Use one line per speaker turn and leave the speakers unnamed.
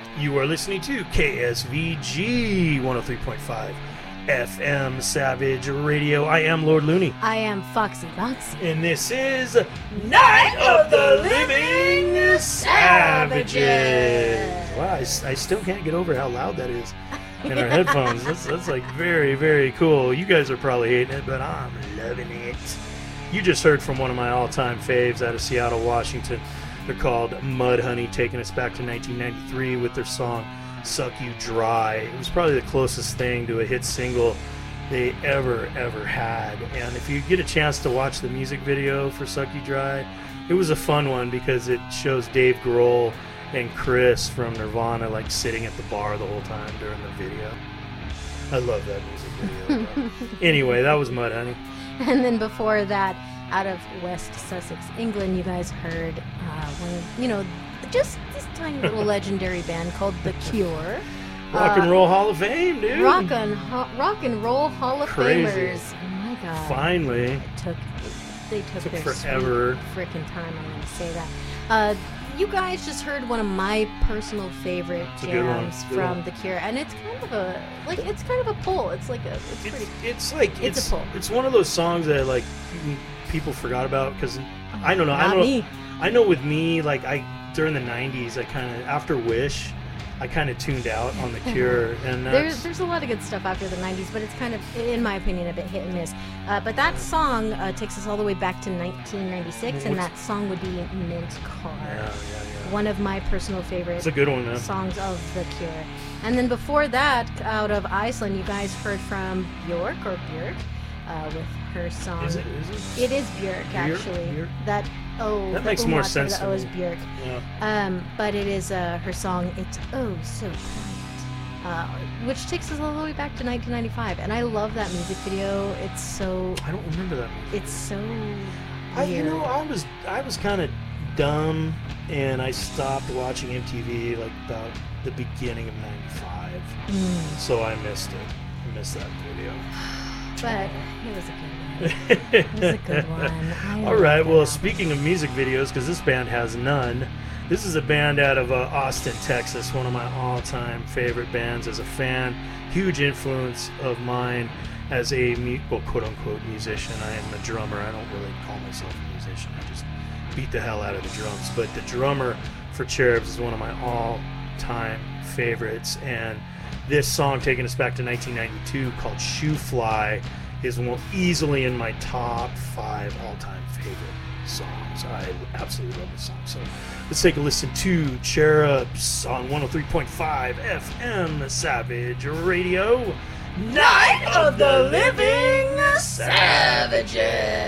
You are listening to KSVG 103.5 FM Savage Radio. I am Lord Looney.
I am Foxy Boxy.
And this is Night of the Living Savages. Wow, I still can't get over how loud that is in our headphones. That's like very, very cool. You guys are probably hating it, but I'm loving it. You just heard from one of my all-time faves out of Seattle, Washington. They're called Mudhoney, taking us back to 1993 with their song Suck You Dry. It was probably the closest thing to a hit single they ever had. And if you get a chance to watch the music video for Suck You Dry, it was a fun one because it shows Dave Grohl and Chris from Nirvana like sitting at the bar the whole time during the video. I love that music video. Anyway, that was Mudhoney.
And then before that, out of West Sussex, England, you guys heard one of, just this tiny little legendary band called The Cure.
Rock and Roll Hall of Fame, dude.
Rock and Roll Hall of Famers. Oh my God.
Finally.
They took their
forever.
Freaking time, I'm going to say that. You guys just heard one of my personal favorite jams from The Cure, and it's kind of a pull. It's a pull.
It's one of those songs that people forgot about because I don't know. I know with me, during the 90s, after Wish, I kind of tuned out on The Cure, and
there's a lot of good stuff after the 90s, but it's kind of, in my opinion, a bit hit and miss. But that song takes us all the way back to 1996, and that song would be Mint Car.
Yeah.
One of my personal favorite
it's a good one,
songs of The Cure. And then before that, out of Iceland, you guys heard from Björk with her song.
Is it?
It is Björk, actually.
Björk?
That
makes more sense.
The O is Björk.
Yeah.
But it is her song, It's Oh So Quiet, which takes us all the way back to 1995. And I love that music video. It's so...
I don't remember that movie.
It's so weird.
I was kind of dumb, and I stopped watching MTV about the beginning of 95. So I missed it. I missed that video.
But it was a good one. It was a good one.
All right, well, speaking of music videos, because this band has none, this is a band out of Austin, Texas, one of my all-time favorite bands as a fan, huge influence of mine as a, quote-unquote musician. I am a drummer. I don't really call myself a musician. I just beat the hell out of the drums. But the drummer for Cherubs is one of my all-time favorites, and this song, taking us back to 1992, called Shoe Fly, is easily in my top 5 all-time favorite songs. I absolutely love this song. So let's take a listen to Cherubs on 103.5 FM Savage Radio. Night of the Living Savages.